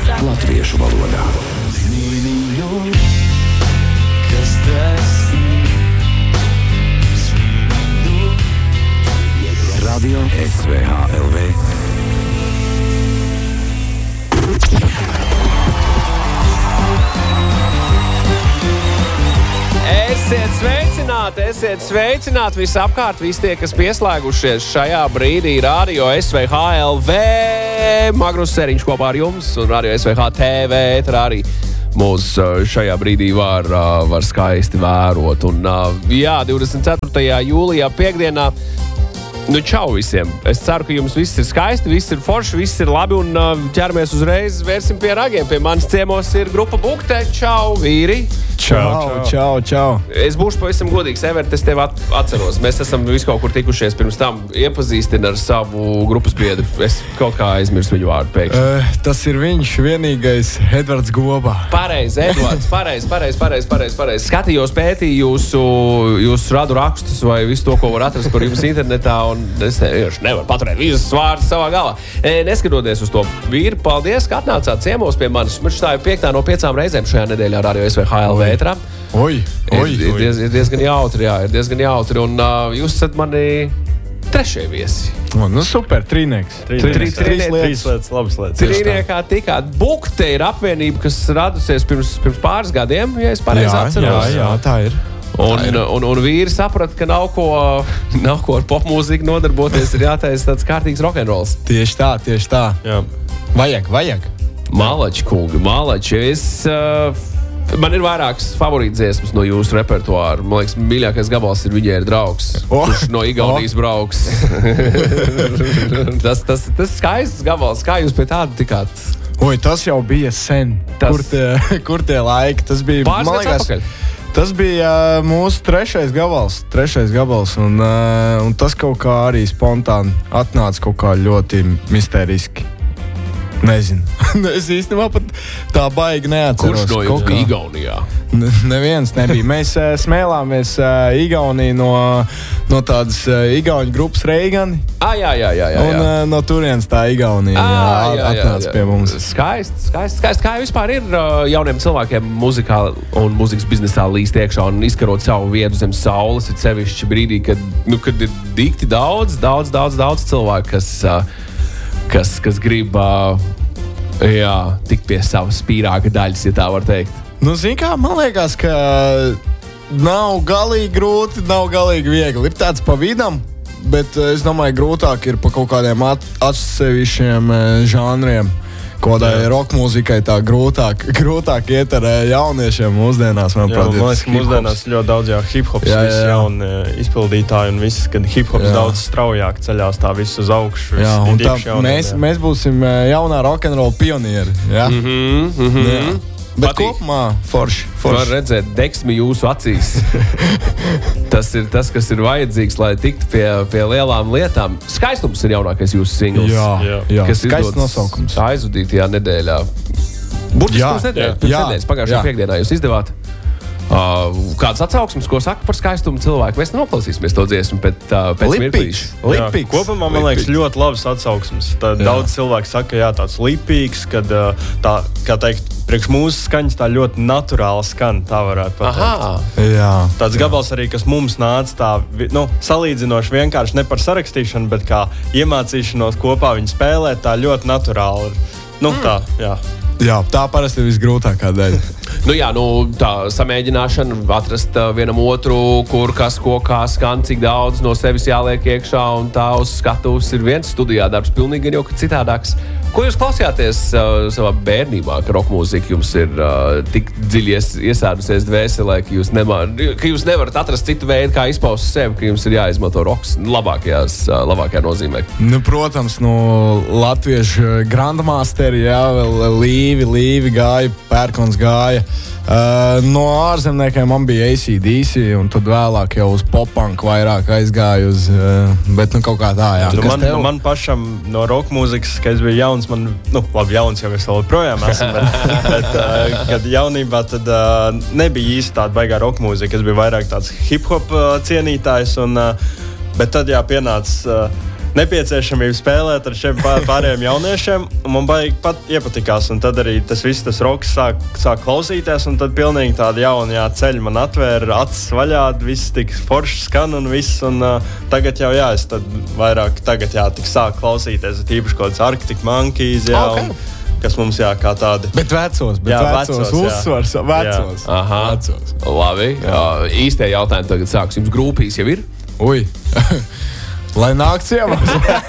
latviešu valodā. Kas tas Radio SVH LV. Esiet sveicināti visapkārt, visi tie, kas pieslēgušies šajā brīdī Radio SVH LV. Magnus Seriņš kopā ar jums un Radio SVH TV ēterā arī mūs šajā brīdī var skaisti vērot. Un 24. jūlijā piekdienā. Čau visiem! Es ceru, ka jums viss ir skaisti, viss ir forši, viss ir labi un ķeramies uzreiz, vērsim pie ragiem. Pie manis ciemos ir grupa Bukte. Čau, vīri! Čau. Es būšu pavisam godīgs, Evert, es tevi atceros. Mēs esam visu kaut kur tikušies pirms tam iepazīstini ar savu grupas biedru. Es kaut kā aizmirsu viņu vārdu pēkšņi. Tas ir viņš, vienīgais Edvards Gobā. Pareizi, Edvards, pareizi. Skatījos, pētīju jūsu radu rakstus vai visu to, ko var atrast par jums internetā, un es nevaru paturēt visas vārdus savā galā. Neskatoties uz to, vīri, paldies, ka atnācāt ciemos pie manis. Tā ir 5 no 5 reizēm šajā nedēļā Radio SVH LV. Ir diezgan jautri, ir diezgan jautri. Un jūs esat mani trešie viesi. Super, trīnieks. Trīs labas lietas. Trīniekā tikāt. Bukte ir apvienība, kas radusies pirms pāris gadiem, ja es pareizi atceros. Jā, tā ir. Un vīri saprata, ka nav ko ar popmūziku nodarboties, ir jātaisa tāds kārtīgs rock'n'rolls. Tieši tā. Jā. Vajag. Malači, kungi, malači. Man ir vairākas favorītas dziesmas no jūsu repertuāra. Man liekas, mīļākais gabals ir Viņai ir draugs, kurš no Igaunijas brauks. Tas skaists gabals. Kā jūs pie tāda tikāt? Tas jau bija sen. Kur tie laiki? Tas bija, man liekas, tas bija mūsu trešais gabals, un tas kaut kā arī spontāni atnāca kaut kā ļoti misteriski. Nezinu. Es īstenībā pat tā baigi neatceros. Kurš no jums bija Igaunijā? Neviens nebija. Mēs smēlāmies Igauniju no tādas igauņu grupas Reigani. Jā. Un no turienes tā Igaunija atnāca pie mums. Skaisti. Kā vispār ir jauniem cilvēkiem muzikā un muzikas biznesā līst iekšā un izkarot savu vietu zem saules, ir sevišķi brīdī, kad ir dikti daudz cilvēku, kas grib tikt pie savas pīrāga daļas, ja tā var teikt. Zini kā, man liekas, ka nav galīgi grūti, nav galīgi viegli. Ir tāds pa vidam, bet es domāju, grūtāk ir pa kaut kādiem atsevišķiem žanriem. Kodai rock mūzikai tā grūtāk iet ar jauniešiem mūsdienās, manuprāt. Man liekas, ka mūsdienās ļoti daudz hip-hops, visi jauni izpildītāji un viss, kad hip-hops daudz straujāk ceļās tā viss uz augšu. Jā, un tā mēs būsim jaunā rock'n'roll pionieri. Jā. Jā. Bet kopumā forši. Var redzēt deksmi jūsu acīs. Tas ir tas, kas ir vajadzīgs, lai tiktu pie lielām lietām. Skaistums ir jaunākais jūsu singls. Jā. Kas skaists nosaukums. Aizvadītajā nedēļā. Burtiski nedēļas pagājušajā piekdienā jūs izdevāt. Kādas atsauksmes, ko saka par skaistumu cilvēku? Mēs noklausīsimies to dziesmu pēc mirklīša. Kopumā, man liekas, ļoti labas atsauksmes. Daudz cilvēku saka, tāds lipīgs, kad tā, kā teikt, priekš mūsu skaņas tā ļoti naturāla skan, tā varētu pateikt. Tāds gabals arī, kas mums nāca tā, salīdzinoši vienkārši ne par sarakstīšanu, bet kā iemācīšanos kopā viņu spēlēt, tā ļoti naturāli. Jā, tā parasti ir visgrūtākā daļa. Tā samēģināšana, atrast vienam otru, kur kas, ko, kā skan, cik daudz no sevis jāliek iekšā, un tā uz skatuves ir viens studijā darbs, pilnīgi jau citādāks. Ko jūs klausījāties savā bērnībā, ka rockmūzika jums ir tik dziļi iesēdusies dvēselē, ka jūs nevarat atrast citu veidu, kā izpaust sevi, ka jums ir jāizmanto roks labākajā nozīmē? Protams, latviešu grandmasteri, vēl Līvi gāja, Pērkons gāja. No ārzemniekiem man bija AC/DC, un tad vēlāk jau uz pop-punk vairāk aizgāju bet kaut kā tā, jā. Man pašam no rock mūzikas, kad es biju jauns, jauns jau es vēl projām esmu, bet kad jaunībā tad nebija īsti tāda baigā rock mūzika, es biju vairāk tāds hip-hop cienītājs, bet tad pienāca nepieciešamība spēlēt ar šiem pārējiem jauniešiem. Man baigi pat iepatikās, un tad arī tas roks sāk klausīties, un tad pilnīgi tāda jauna ceļa man atvēra acis vaļā, viss tik forši skan un viss, un tagad jau es tad vairāk tik sāk klausīties, tīpaši kaut kāds Arctic Monkeys, un kas mums kā tādi. Bet vecos uzsvars, vecos. Aha, vecos. Labi. Īstie jautājumi tagad sāks. Jums grupīs jau ir? Ui. Lai nāk ciemats.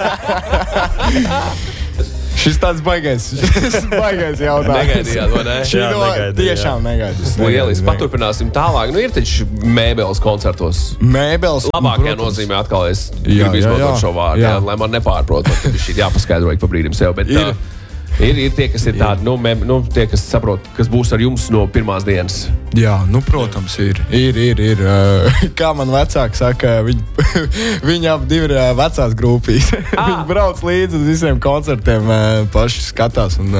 Šis tāds baigais jautājums. Negaidījāt, vai ne? Tiešām negaidījāt. Lieliski, paturpināsim tālāk. Ir taču Mēbeles koncertos. Mēbeles. Labākajā nozīmē atkal es gribu izmantot šo vārdu, lai man nepārprot, tad šī jāpaskaidro pa brīdim sev, bet ir tie, kas ir tādi, tie, kas saprot, kas būs ar jums no pirmās dienas. Jā, protams, ir. Kā man vecāki saka, viņi ap divi ir vecās grupīs. Viņi brauc līdzi uz visiem koncertiem, paši skatās. Un,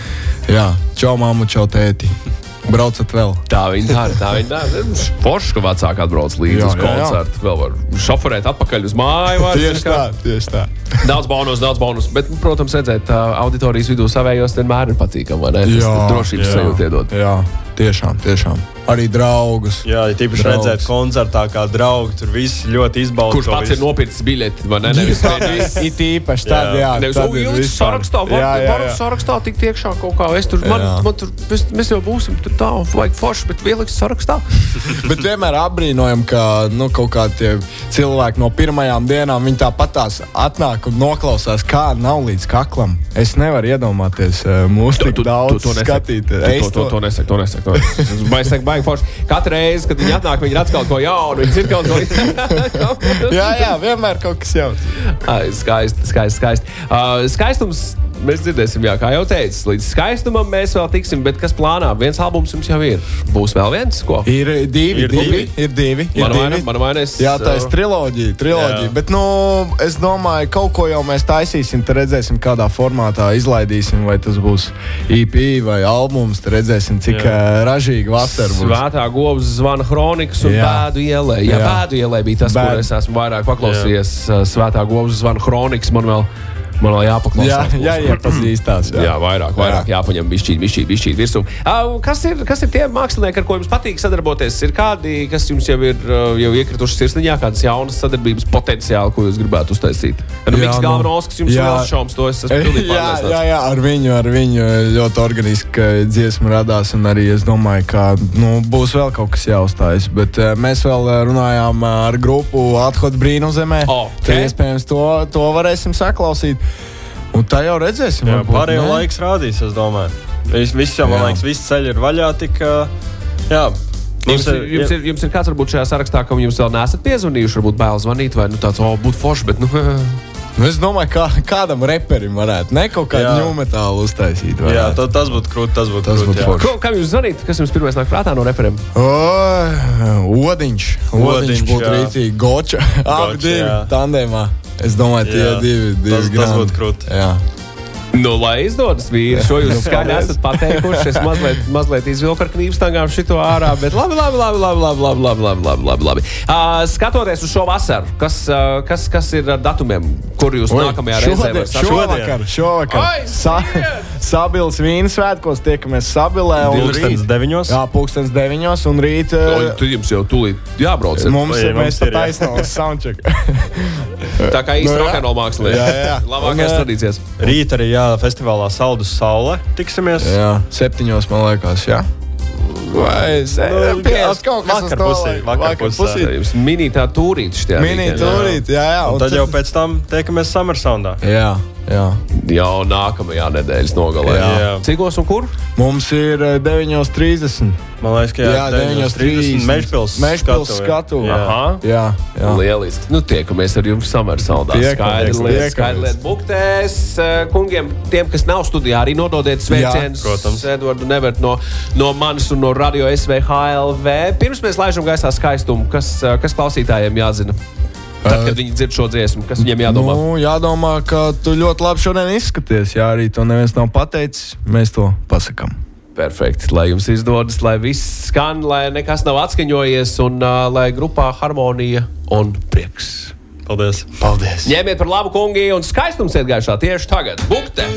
čau mammu, čau tēti. Braucat vēl. Tā viņi dara. Forši, ka vecāki atbrauc līdzi uz koncertu. Vēl var šoferēt atpakaļ uz māju. Tieši tā. Daudz bonus. Bet, protams, redzēt auditorijas vidū savējos vienmēr ir patīkami, vai ne? Tas drošības sajūta iedod. Jā, tiešām. Arī draugus. Jā, tīpaši redzēt koncertā kā draugi, tur viss ļoti izbauda. Kurš pats ir nopircis biļeti, vai ne? It īpaši tad, jā. Nevis, ieliks sarakstā, varam sarakstā tikt iekšā kaut kā. Mēs jau būsim tur tā, vajag forši, bet ieliks sarakstā. Bet vienmēr apbrīnojam, ka kaut kā tie cilvēki no pirmajām dienām, viņi tāpatās atnāk un noklausās, kā nav līdz kaklam. Es nevaru iedomāties mūs tik daudz skatīt. To nesaka. Katru reizi, kad viņi atnāk, viņi redz kaut ko jaunu, viņi ir kaut ko jā, vienmēr kaut kas jauns. Skaisti. Skaistums, mēs dzirdēsim, kā jau teicu, līdz skaistumam mēs vēl tiksim, bet kas plānā? Viens albums jums jau ir. Būs vēl viens, ko? Ir divi. Mana vainais. Jā, tā ir triloģija. Bet, es domāju, kaut ko jau mēs taisīsim, te redzēsim, kādā formātā izlaidīsim, vai tas būs EP vai albums, te redzēsim, cik ražīgi vasara būs. Svētā govs zvana Hronikas un Bēdu ielē. Bēdu ielē bija tas, kur es esmu vairāk paklausījies. Svētā govs zvana Hronikas, man vēl jāpaklausās. Jā, iepazīstās. Jā, vairāk jāpaņem bišķīt virsū. Kas ir tie mākslinieki, ar ko jums patīk sadarboties? Ir kādi, kas jums jau ir iekrituši sirsniņā, kādas jaunas sadarbības potenciāli, ko jūs gribētu uztaisīt? Miks Galvanovs, kas jums vēl šaums, to es esmu pilnīgi pārliecināts. Jā, ar viņu ļoti organiski dziesma radās, un arī es domāju, ka būs vēl kaut kas jāuzstājas. Bet mēs vēl runājām ar grupu Athot Brīnuzemē. Iespējams, to varēsim saklausīt. Un tā jau redzēsim. Jā, pārējo laiks rādīs, es domāju. Viss jau, man liekas, viss ceļi ir vaļā, tik, jā. Jums ir kāds varbūt šajā sarakstā, kam jūs vēl neesat piezvanījuši, varbūt bail zvanīt, vai tāds, būtu forši, bet, es domāju, kādam reperim varētu, kaut kādu new metālu uztaisīt. Jā, tas būtu krūt, Kam jūs zvanīt? Kas jums pirmais nāk prātā no reperiem? Odiņš būtu rītīgi, Goča. Abi divi tandēmā. Es domāju, tie divi tas būtu krūt. Jā. Lai izdodas, vīri, šo jūs skaļi esat pateikuši. Es mazliet izvilku ar knībstangām šito ārā, bet labi. Skatoties uz šo vasaru, kas ir ar datumiem, kur jūs nākamajā reizē varat sasniegt? Šovakar. Sabils vīna svētkos, tiekamies Sabilē. 9:00. Jā, 9:00 un rīt. Tu jums jau tūlīt jābrauc. Mēs pat aizsnāks soundcheck. Tā kā īsti rokenrola mākslinieki. Labākās tradīcijas. Rīt arī festivālā Saldus saule tiksimies. Jā, 7:00, man liekas, jā. Vai vakar pusī. Mini tā tūrīt štajā. Mini tūrīt, jā. Un tad jau pēc tam tiekamies Summer Soundā. Jā. Jau nākamajā nedēļas nogalē. Jā. Cikos un kur? Mums ir 9:30. Man liekas, ka 9:30. Mežpils skatu. Jā. Lieliski. Tiekamies ar jums Summer Soundā. Skaidri buktēs. Kungiem, tiem, kas nav studijā, arī nododiet sveicienus. Edvardu Nevert no manis un no Radio SVHLV. Pirms mēs laižam gaisā skaistumu, kas klausītājiem jāzina? Tad, kad viņi dzird šo dziesmu, kas viņiem jādomā? Jādomā, ka tu ļoti labi šodien izskaties. Jā, arī to neviens nav pateicis. Mēs to pasakām. Perfekti. Lai jums izdodas, lai viss skan, lai nekas nav atskaņojies un lai grupā harmonija un prieks. Paldies! Paldies! Ņemiet par labu, kungi, un skaistums iet gaišā tieši tagad. Bukte!